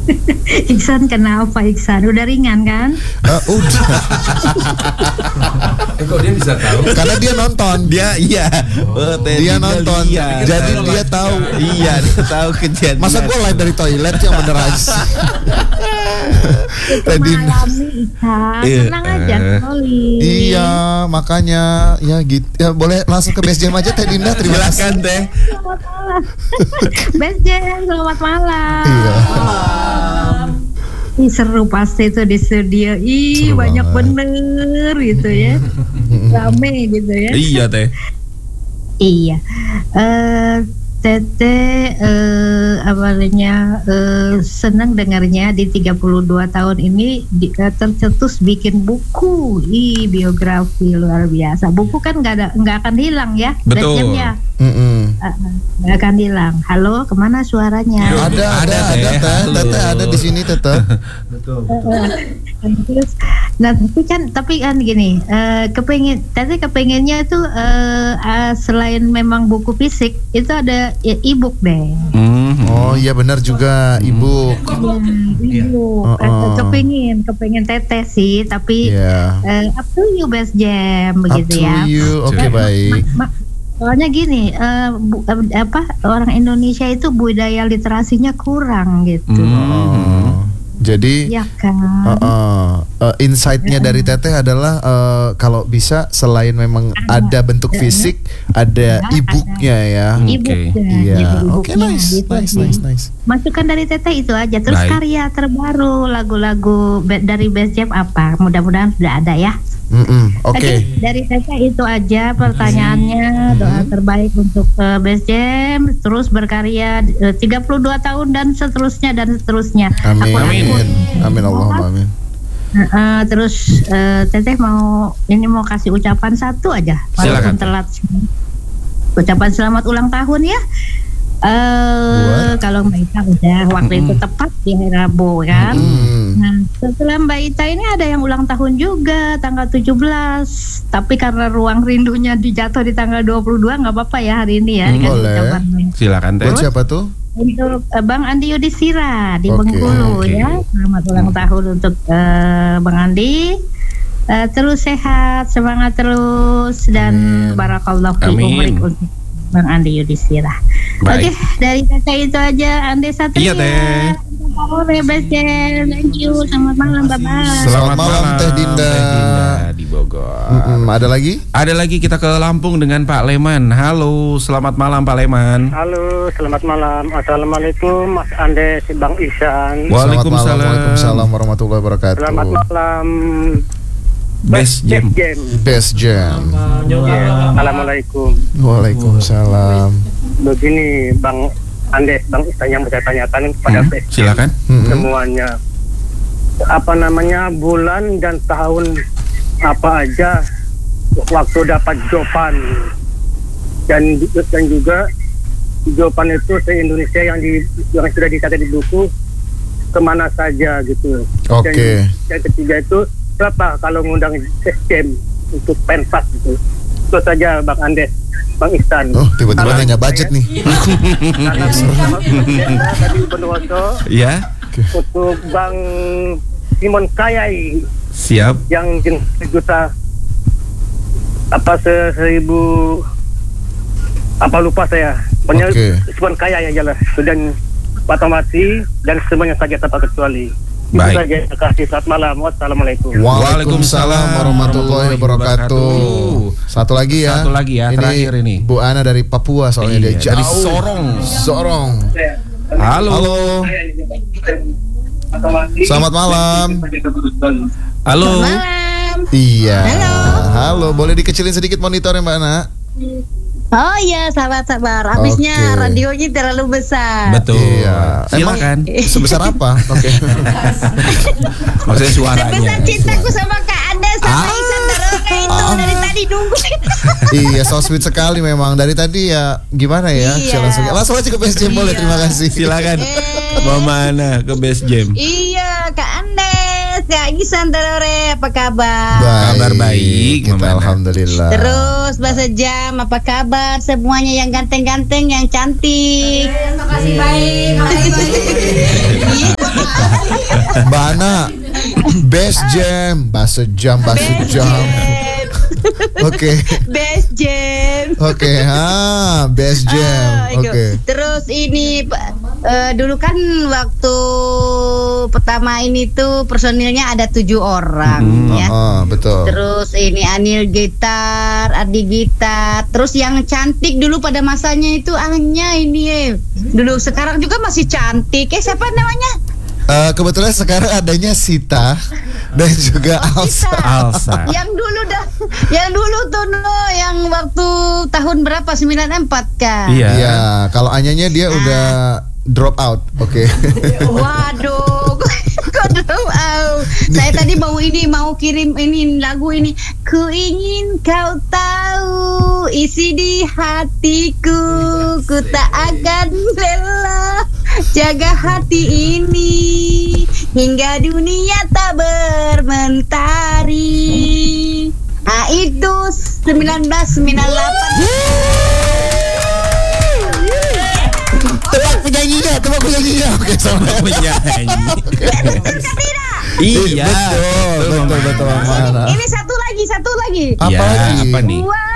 Iksan kenapa Iksan? Udah ringan kan? Udah. Kok dia bisa tahu? Karena dia nonton. Dia Dia nonton. Jadi dia tahu. Iya, dia tahu kejadian. Masa gue live dari toilet yang bener aja. Mengalami Iksan. Tenang aja, Oli. Iya, makanya ya gitu. Ya boleh langsung ke Best Jam aja Teh Dinda. Terima kasih. Silakan Teh. Selamat malam. Best Jam, selamat malam. Iya. Ih, seru pasti itu di studio. Ih, Seru banyak banget. bener gitu ya. Rame gitu ya. Iya Teh. Iya. Teteh senang dengarnya di 32 tahun ini tercetus bikin buku. Ih, biografi luar biasa. Buku kan nggak akan hilang ya. Betul. Best-nya. Nggak akan hilang. Halo, kemana suaranya? Ada Teh. Teteh ada di sini Teteh. Terus, nah tapi kan gini, Teteh kepengennya itu selain memang buku fisik itu ada e-book deh. Oh iya benar juga Ibu. Ibu kepengen Teteh sih, tapi up to you Best Jam begitu ya. Up to you, oke baik. Soalnya gini, orang Indonesia itu budaya literasinya kurang gitu. Jadi ya kan. Insight-nya dari Teteh adalah kalau bisa selain memang ada bentuk fisik, ada e-booknya ya. Iya. Oke, nice. Masukan dari Teteh itu aja. Terus karya terbaru, lagu-lagu dari Best Jam apa? Mudah-mudahan sudah ada ya. Oke. Dari Teteh itu aja pertanyaannya. Doa terbaik untuk Best Jam, terus berkarya 32 tahun dan seterusnya. Amin Allahumma amin. Terus Teteh mau kasih ucapan satu aja. Walaupun telat. Ucapan selamat ulang tahun ya. Kalau Mbak Ita udah waktu itu tepat di hari Rabu kan. Nah setelah Mbak Ita ini ada yang ulang tahun juga tanggal 17. Tapi karena ruang rindunya dijatuh di tanggal 22 nggak apa-apa ya hari ini ya. Boleh. Silakan Teh. Buat siapa tuh? Untuk Bang Andi Yudhistira di Bengkulu ya. Selamat ulang tahun untuk Bang Andi. Terus sehat, semangat terus dan barakallahu fi umrik untuk Bang Andi Yudhistira. Oke, dari Teteh itu aja. Ande Satria. Iya Teh. Best Jam. Thank you. Selamat malam, bye-bye. Selamat malam Teh Dinda di Bogor. Ada lagi? Ada lagi, kita ke Lampung dengan Pak Leman. Halo, selamat malam Pak Leman. Halo, selamat malam. Assalamualaikum Mas Ande, si Bang Ihsan. Waalaikumsalam warahmatullahi wabarakatuh. Selamat malam. Best Jam. Assalamualaikum. Waalaikumsalam. Begini Bang Ande, Bang Ihsan yang saya tanyakan kepada Best Jam. Silakan. Semuanya. Apa namanya bulan dan tahun apa aja waktu dapat jawaban dan juga jawaban itu se-Indonesia yang sudah dicatat di buku kemana saja gitu. Oke. Dan ketiga itu berapa kalau ngundang Best Jam untuk pentas gitu. Itu saja Bang Andes, Bang Ihsan. Oh, tiba-tiba nanya budget nih. Tadi Bondowoso. Ya. Untuk Bang Simon Kayai. Siap. Yang juta seribu apa lupa saya. Pokoknya Simon Kayai aja lah. Dan Pak Tomasi dan semuanya saja tanpa kecuali. Baik. Saja, terima kasih. Selamat malam. Wassalamualaikum. Waalaikumsalam warahmatullahi wabarakatuh. Satu lagi ya. Ini terakhir ini. Bu Ana dari Papua soalnya dia dari Sorong. Halo. Selamat malam. Halo. Malam. Iya. Halo. Boleh dikecilin sedikit monitornya Mbak Ana? Oh iya, sabar. Habisnya radionya terlalu besar. Betul. Iya. Silakan. Sebesar apa? Oke. Maksudnya suaranya. Sebesar cintaku sama Kak Anda sama Ihsan itu dari tadi nunggu. Iya, so sweet sekali memang. Dari tadi ya gimana ya? Langsung aja ke Best Jam boleh. Terima kasih. Silakan. Mama Ana ke Best Jam. Iya, Kak Andes, Kak Ihsan Terore, apa kabar? Kabar baik, kita alhamdulillah. Terus Bahasa Jam, apa kabar? Semuanya yang ganteng-ganteng, yang cantik. Makasih baik. Mbak Ana, best jam, bakso jam. Oke. Best jam. Oke, best jam. Oke. Terus ini dulu kan waktu pertama ini tuh personilnya ada 7 orang ya. Betul. Terus ini Anil gitar, Adi gitar. Terus yang cantik dulu pada masanya itu Anya ini. Dulu sekarang juga masih cantik. Siapa namanya? Kebetulan sekarang adanya Sita dan juga Alsa. Yang dulu tuh yang waktu tahun berapa 94 kan? Iya. Kalau Anyanya dia udah drop out. Oke. Waduh, kok drop out? Saya tadi mau kirim ini lagu ini. Ku ingin kau tahu isi di hatiku, ku tak akan rela jaga hati ini hingga dunia tak bermentari. Itu 1998. Tebak penyanyinya. Oke, sama penyanyi. Iya, betul. Mana? Ini satu lagi. Apa lagi? Apa nih? Wah,